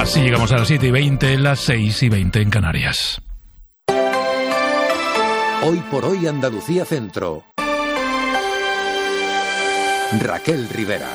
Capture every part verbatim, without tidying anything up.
Así llegamos a las siete y veinte, las seis y veinte en Canarias. Hoy por hoy Andalucía Centro. Raquel Rivera.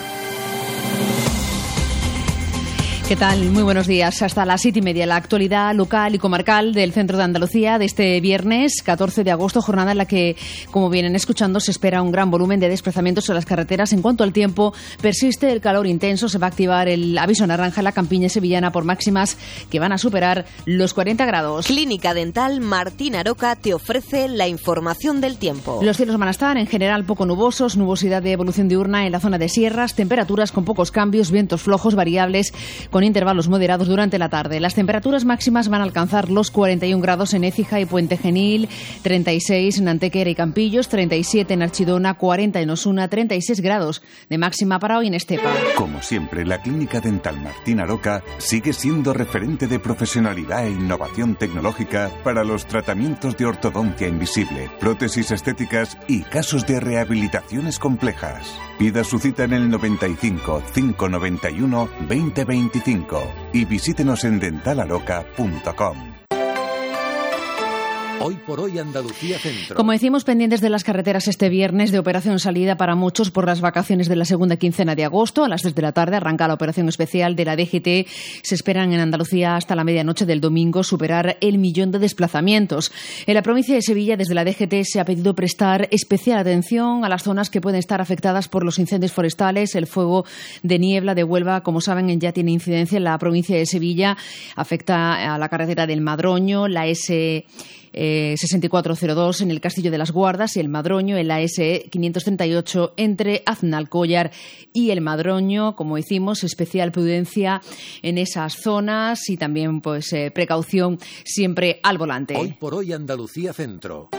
¿Qué tal? Muy buenos días. Hasta las siete y media, la actualidad local y comarcal del centro de Andalucía de este viernes catorce de agosto, jornada en la que, como vienen escuchando, se espera un gran volumen de desplazamientos en las carreteras. En cuanto al tiempo, persiste el calor intenso. Se va a activar el aviso naranja en la campiña sevillana por máximas que van a superar los cuarenta grados. Clínica Dental Martín Aroca te ofrece la información del tiempo. Los cielos van a estar en general poco nubosos, nubosidad de evolución diurna en la zona de sierras, temperaturas con pocos cambios, vientos flojos variables con intervalos moderados durante la tarde. Las temperaturas máximas van a alcanzar los cuarenta y un grados en Écija y Puente Genil, treinta y seis en Antequera y Campillos, treinta y siete en Archidona, cuarenta en Osuna, treinta y seis grados de máxima para hoy en Estepa. Como siempre, la Clínica Dental Martín Aroca sigue siendo referente de profesionalidad e innovación tecnológica para los tratamientos de ortodoncia invisible, prótesis estéticas y casos de rehabilitaciones complejas. Pida su cita en el noventa y cinco, cinco noventa y uno, veinte veinticinco y visítenos en dental aroca punto com. Hoy por hoy Andalucía Centro. Como decimos, pendientes de las carreteras este viernes de operación salida para muchos por las vacaciones de la segunda quincena de agosto. A las tres de la tarde arranca la operación especial de la D G T. Se esperan en Andalucía hasta la medianoche del domingo superar el millón de desplazamientos. En la provincia de Sevilla, desde la D G T se ha pedido prestar especial atención a las zonas que pueden estar afectadas por los incendios forestales. El fuego de niebla de Huelva, como saben, ya tiene incidencia en la provincia de Sevilla. Afecta a la carretera del Madroño, la S Eh, sesenta y cuatro cero dos en el Castillo de las Guardas y el Madroño, en la S E quinientos treinta y ocho entre Aznalcóllar y el Madroño. Como decimos, especial prudencia en esas zonas y también pues eh, precaución siempre al volante. Hoy por hoy Andalucía Centro.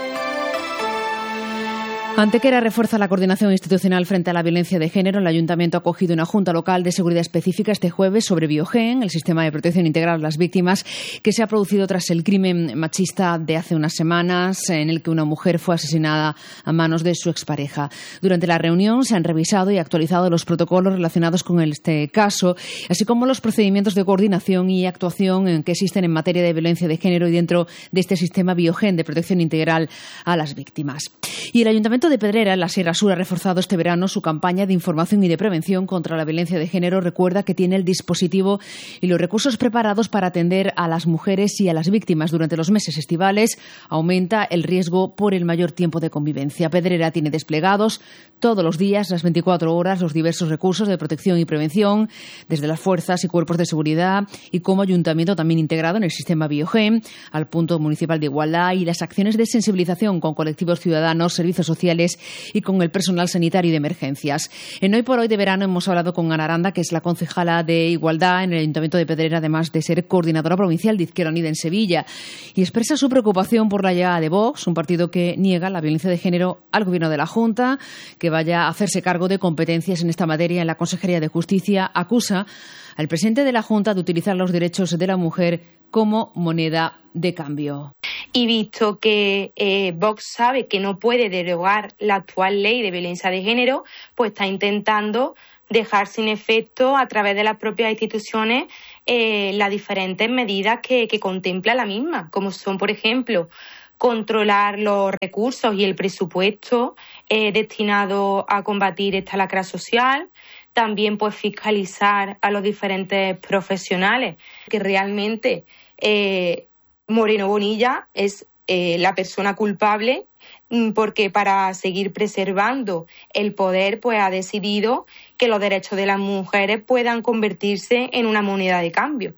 Antequera refuerza la coordinación institucional frente a la violencia de género. El Ayuntamiento ha acogido una Junta Local de Seguridad Específica este jueves sobre Biogen, el sistema de protección integral a las víctimas, que se ha producido tras el crimen machista de hace unas semanas, en el que una mujer fue asesinada a manos de su expareja. Durante la reunión se han revisado y actualizado los protocolos relacionados con este caso, así como los procedimientos de coordinación y actuación que existen en materia de violencia de género y dentro de este sistema Biogen de protección integral a las víctimas. Y el Ayuntamiento de Pedrera, en la Sierra Sur, ha reforzado este verano su campaña de información y de prevención contra la violencia de género. Recuerda que tiene el dispositivo y los recursos preparados para atender a las mujeres y a las víctimas. Durante los meses estivales aumenta el riesgo por el mayor tiempo de convivencia. Pedrera tiene desplegados todos los días, las veinticuatro horas, los diversos recursos de protección y prevención, desde las fuerzas y cuerpos de seguridad y como ayuntamiento también integrado en el sistema Biogen, al punto municipal de igualdad y las acciones de sensibilización con colectivos ciudadanos, servicios sociales y con el personal sanitario y de emergencias. En Hoy por Hoy de verano hemos hablado con Ana Aranda, que es la concejala de Igualdad en el Ayuntamiento de Pedrera, además de ser coordinadora provincial de Izquierda Unida en Sevilla, y expresa su preocupación por la llegada de Vox, un partido que niega la violencia de género al Gobierno de la Junta, que vaya a hacerse cargo de competencias en esta materia en la Consejería de Justicia. Acusa al presidente de la Junta de utilizar los derechos de la mujer como moneda de cambio. Y visto que eh, Vox sabe que no puede derogar la actual ley de violencia de género, pues está intentando dejar sin efecto a través de las propias instituciones eh, las diferentes medidas que, que contempla la misma, como son, por ejemplo, controlar los recursos y el presupuesto eh, destinado a combatir esta lacra social, también pues fiscalizar a los diferentes profesionales, que realmente eh, Moreno Bonilla es eh, la persona culpable, porque para seguir preservando el poder pues ha decidido que los derechos de las mujeres puedan convertirse en una moneda de cambio.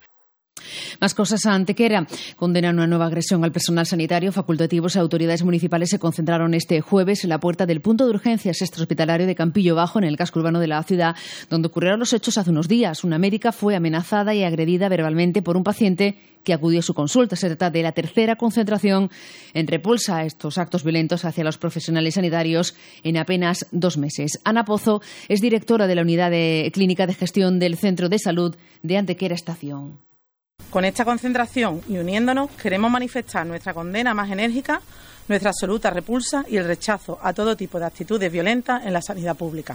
Más cosas. A Antequera condenan una nueva agresión al personal sanitario. Facultativos y autoridades municipales se concentraron este jueves en la puerta del punto de urgencias extrahospitalario de Campillo Bajo, en el casco urbano de la ciudad, donde ocurrieron los hechos hace unos días. Una médica fue amenazada y agredida verbalmente por un paciente que acudió a su consulta. Se trata de la tercera concentración en repulsa a estos actos violentos hacia los profesionales sanitarios en apenas dos meses. Ana Pozo es directora de la Unidad de Clínica de Gestión del Centro de Salud de Antequera Estación. Con esta concentración y uniéndonos, queremos manifestar nuestra condena más enérgica, nuestra absoluta repulsa y el rechazo a todo tipo de actitudes violentas en la sanidad pública.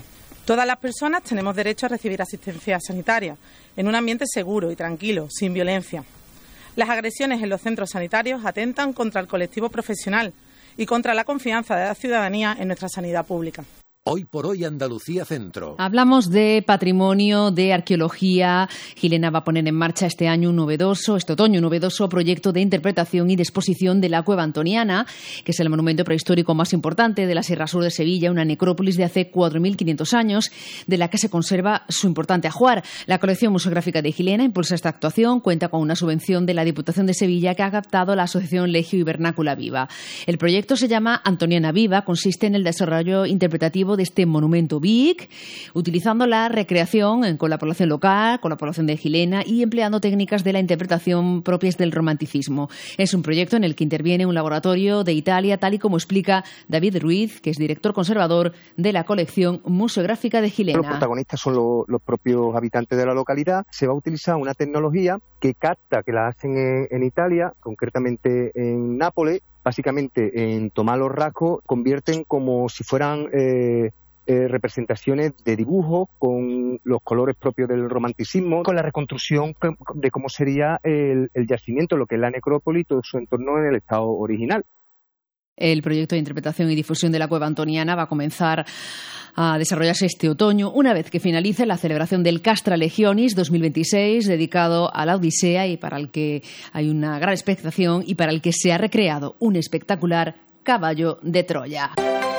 Todas las personas tenemos derecho a recibir asistencia sanitaria en un ambiente seguro y tranquilo, sin violencia. Las agresiones en los centros sanitarios atentan contra el colectivo profesional y contra la confianza de la ciudadanía en nuestra sanidad pública. Hoy por hoy Andalucía Centro. Hablamos de patrimonio, de arqueología. Gilena va a poner en marcha este año un novedoso, este otoño un novedoso proyecto de interpretación y de exposición de la Cueva Antoniana, que es el monumento prehistórico más importante de la Sierra Sur de Sevilla, una necrópolis de hace cuatro mil quinientos años, de la que se conserva su importante ajuar. La colección museográfica de Gilena impulsa esta actuación, cuenta con una subvención de la Diputación de Sevilla que ha captado la Asociación Legio y Vernácula Viva. El proyecto se llama Antoniana Viva, consiste en el desarrollo interpretativo de este monumento V I C, utilizando la recreación con la población local, con la población de Gilena y empleando técnicas de la interpretación propias del romanticismo. Es un proyecto en el que interviene un laboratorio de Italia, tal y como explica David Ruiz, que es director conservador de la colección museográfica de Gilena. Los protagonistas son los, los propios habitantes de la localidad. Se va a utilizar una tecnología que capta, que la hacen en, en Italia, concretamente en Nápoles. Básicamente, en tomar los rasgos, convierten como si fueran eh, eh, representaciones de dibujos con los colores propios del romanticismo, con la reconstrucción de cómo sería el, el yacimiento, lo que es la necrópolis y todo su entorno en el estado original. El proyecto de interpretación y difusión de la Cueva Antoniana va a comenzar a desarrollarse este otoño, una vez que finalice la celebración del Castra Legionis dos mil veintiséis, dedicado a la Odisea y para el que hay una gran expectación y para el que se ha recreado un espectacular caballo de Troya.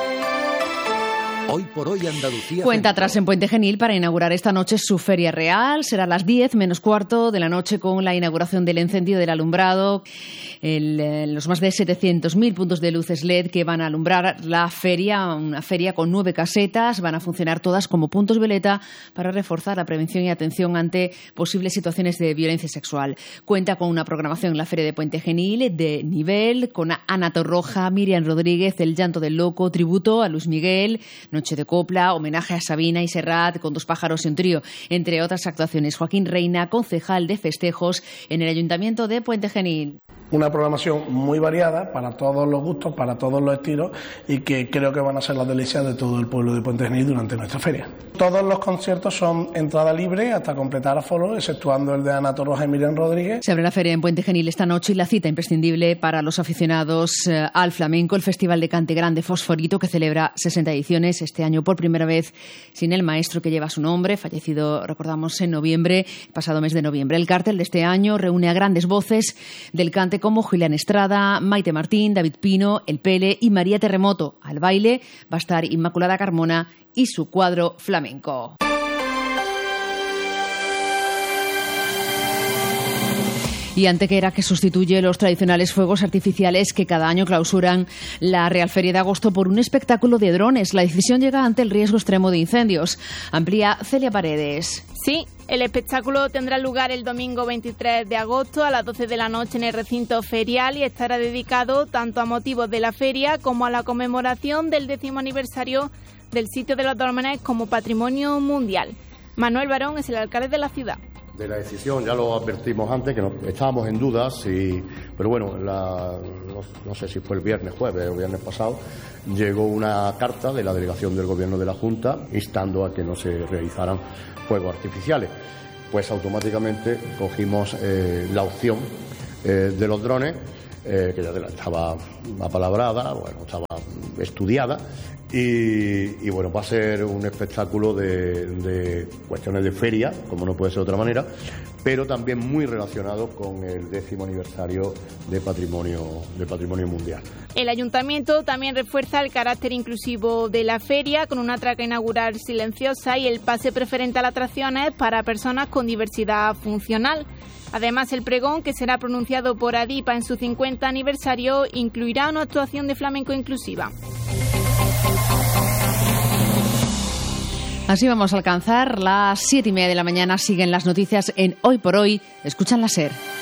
Hoy por hoy Andalucía Cuenta Centro. atrás en Puente Genil para inaugurar esta noche su feria real. Será a las diez menos cuarto de la noche con la inauguración del encendido del alumbrado, el, eh, los más de setecientos mil puntos de luces L E D que van a alumbrar la feria, una feria con nueve casetas. Van a funcionar todas como puntos violeta para reforzar la prevención y atención ante posibles situaciones de violencia sexual. Cuenta con una programación en la feria de Puente Genil de nivel, con Ana Torroja, Miriam Rodríguez, El Llanto del Loco, tributo a Luis Miguel, Noche de Copla, homenaje a Sabina y Serrat con Dos pájaros y un trío, entre otras actuaciones. Joaquín Reina, concejal de festejos en el Ayuntamiento de Puente Genil. Una programación muy variada para todos los gustos, para todos los estilos y que creo que van a ser las delicias de todo el pueblo de Puente Genil durante nuestra feria. Todos los conciertos son entrada libre hasta completar aforo, exceptuando el de Ana Torroja y Miriam Rodríguez. Se abre la feria en Puente Genil esta noche y la cita imprescindible para los aficionados eh, al flamenco, el Festival de Cante Grande Fosforito, que celebra sesenta ediciones este año por primera vez sin el maestro que lleva su nombre, fallecido, recordamos, en noviembre, pasado mes de noviembre. El cartel de este año reúne a grandes voces del cante como Julián Estrada, Maite Martín, David Pino, El Pele y María Terremoto. Al baile va a estar Inmaculada Carmona y su cuadro flamenco. Y Antequera, que sustituye los tradicionales fuegos artificiales que cada año clausuran la Real Feria de Agosto por un espectáculo de drones. La decisión llega ante el riesgo extremo de incendios. Amplía Celia Paredes. Sí, el espectáculo tendrá lugar el domingo veintitrés de agosto a las doce de la noche en el recinto ferial y estará dedicado tanto a motivos de la feria como a la conmemoración del décimo aniversario del sitio de los Dólmenes como patrimonio mundial. Manuel Barón es el alcalde de la ciudad. De la decisión ya lo advertimos antes, que no, estábamos en dudas, y, pero bueno, la, no, no sé si fue el viernes, jueves o viernes pasado, llegó una carta de la delegación del Gobierno de la Junta instando a que no se realizaran fuegos artificiales. Pues automáticamente cogimos eh, la opción eh, de los drones, eh, que ya estaba apalabrada, bueno, estaba estudiada. Y, y bueno, va a ser un espectáculo de, de cuestiones de feria, como no puede ser de otra manera, pero también muy relacionado con el décimo aniversario de patrimonio, de patrimonio mundial. El ayuntamiento también refuerza el carácter inclusivo de la feria con una traca inaugural silenciosa y el pase preferente a las atracciones para personas con diversidad funcional. Además, el pregón, que será pronunciado por ADIPA en su cincuenta aniversario, incluirá una actuación de flamenco inclusiva. Así vamos a alcanzar las siete y media de la mañana. Siguen las noticias en Hoy por Hoy. Escuchan la SER.